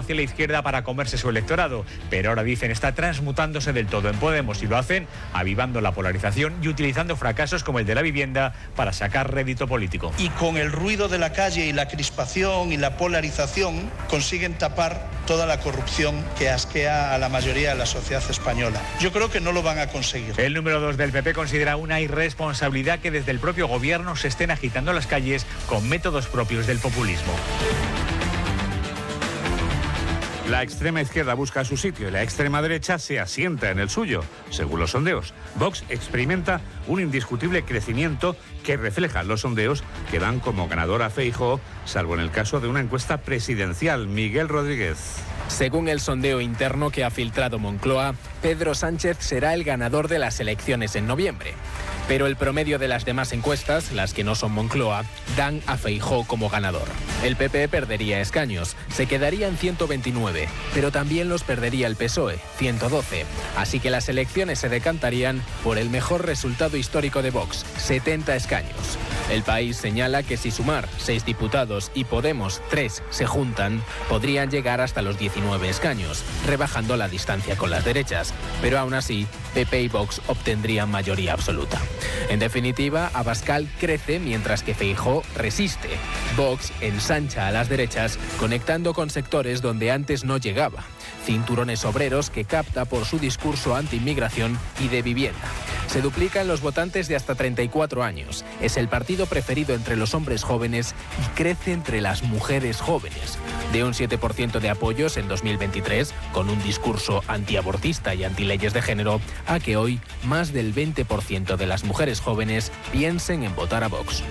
hacia la izquierda para comerse su electorado, pero ahora dicen está transmutándose del todo en Podemos y lo hacen avivando la polarización y utilizando fracasos como el de la vivienda para sacar rédito político. Y con el ruido de la calle y la crispación y la polarización consiguen tapar toda la corrupción que asquea a la mayoría de la sociedad española. Yo creo que no lo van a conseguir. El número 2 del PP considera una irresponsabilidad que desde el propio gobierno se estén agitando las calles con métodos propios del populismo. La extrema izquierda busca su sitio y la extrema derecha se asienta en el suyo, según los sondeos. Vox experimenta un indiscutible crecimiento que refleja los sondeos que dan como ganador a Feijóo, salvo en el caso de una encuesta presidencial. Miguel Rodríguez. Según el sondeo interno que ha filtrado Moncloa, Pedro Sánchez será el ganador de las elecciones en noviembre. Pero el promedio de las demás encuestas, las que no son Moncloa, dan a Feijóo como ganador. El PP perdería escaños, se quedaría en 129, pero también los perdería el PSOE, 112. Así que las elecciones se decantarían por el mejor resultado histórico de Vox, 70 escaños. El País señala que si Sumar 6 diputados y Podemos 3 se juntan, podrían llegar hasta los 19 escaños, rebajando la distancia con las derechas. Pero aún así, PP y Vox obtendrían mayoría absoluta. En definitiva, Abascal crece mientras que Feijóo resiste. Vox ensancha a las derechas, conectando con sectores donde antes no llegaba. Cinturones obreros que capta por su discurso anti-inmigración y de vivienda. Se duplican los votantes de hasta 34 años. Es el partido preferido entre los hombres jóvenes y crece entre las mujeres jóvenes. De un 7% de apoyos en 2023, con un discurso antiabortista y antileyes de género, a que hoy más del 20% de las mujeres jóvenes piensen en votar a Vox.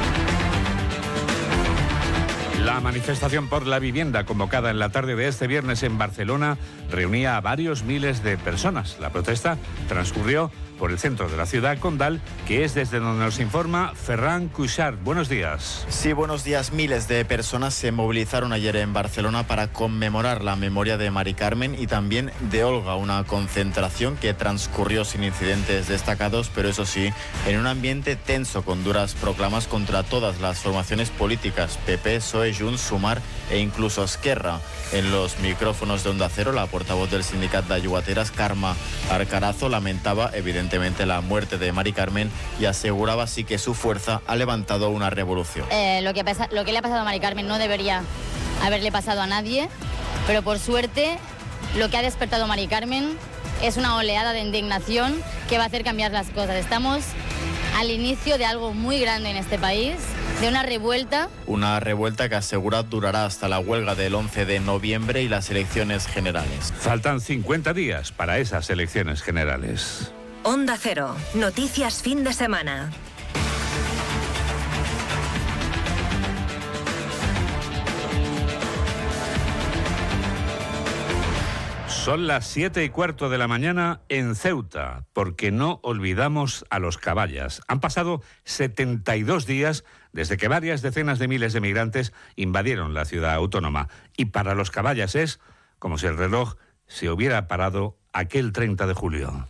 La manifestación por la vivienda convocada en la tarde de este viernes en Barcelona reunía a varios miles de personas. La protesta transcurrió por el centro de la ciudad condal, que es desde donde nos informa Ferran Cuixart. Buenos días. Sí, buenos días. Miles de personas se movilizaron ayer en Barcelona para conmemorar la memoria de Mari Carmen y también de Olga, una concentración que transcurrió sin incidentes destacados, pero eso sí, en un ambiente tenso con duras proclamas contra todas las formaciones políticas, PP, PSOE, Junts, Sumar e incluso Esquerra. En los micrófonos de Onda Cero, la portavoz del sindicato de Ayuateras, Carme Arcarazo, lamentaba evidentemente la muerte de Mari Carmen y aseguraba así que su fuerza ha levantado una revolución. Lo que le ha pasado a Mari Carmen no debería haberle pasado a nadie, pero por suerte lo que ha despertado Mari Carmen es una oleada de indignación que va a hacer cambiar las cosas. Estamos al inicio de algo muy grande en este país, de una revuelta. Una revuelta que asegura durará hasta la huelga del 11 de noviembre y las elecciones generales. Faltan 50 días para esas elecciones generales. Onda Cero, noticias fin de semana. Son las 7:15 de la mañana en Ceuta, porque no olvidamos a los caballas. Han pasado 72 días desde que varias decenas de miles de migrantes invadieron la ciudad autónoma. Y para los caballas es como si el reloj se hubiera parado aquel 30 de julio.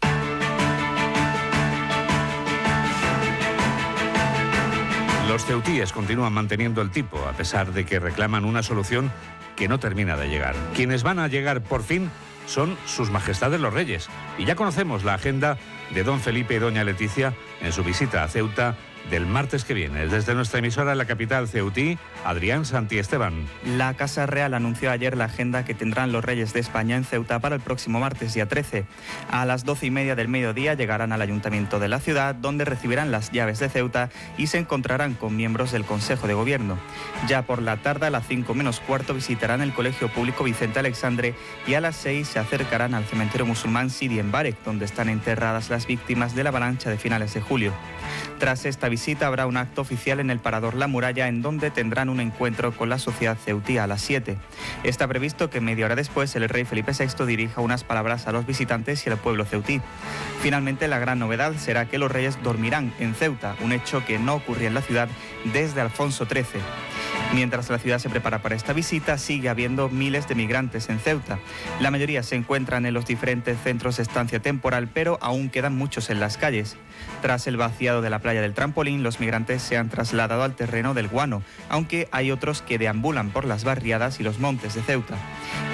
Los ceutíes continúan manteniendo el tipo, a pesar de que reclaman una solución que no termina de llegar. Quienes van a llegar por fin son sus majestades los reyes. Y ya conocemos la agenda de don Felipe y doña Leticia en su visita a Ceuta del martes que viene. Desde nuestra emisora en la capital ceutí, Adrián Santiesteban. La Casa Real anunció ayer la agenda que tendrán los reyes de España en Ceuta para el próximo martes, día 13. A las 12:30 del mediodía llegarán al ayuntamiento de la ciudad, donde recibirán las llaves de Ceuta y se encontrarán con miembros del Consejo de Gobierno. Ya por la tarde, a las 5 menos cuarto, visitarán el Colegio Público Vicente Alexandre y a las 6 se acercarán al cementerio musulmán Sidi en Barek, donde están enterradas las víctimas de la avalancha de finales de julio. Tras esta visita habrá un acto oficial en el Parador La Muralla, en donde tendrán un encuentro con la sociedad ceutí a las 7. Está previsto que media hora después el rey Felipe VI dirija unas palabras a los visitantes y al pueblo ceutí. Finalmente, la gran novedad será que los reyes dormirán en Ceuta, un hecho que no ocurría en la ciudad desde Alfonso XIII. Mientras la ciudad se prepara para esta visita, sigue habiendo miles de migrantes en Ceuta. La mayoría se encuentran en los diferentes centros de estancia temporal, pero aún quedan muchos en las calles. Tras el vaciado de la playa del Trampolín, los migrantes se han trasladado al terreno del Guano, aunque hay otros que deambulan por las barriadas y los montes de Ceuta.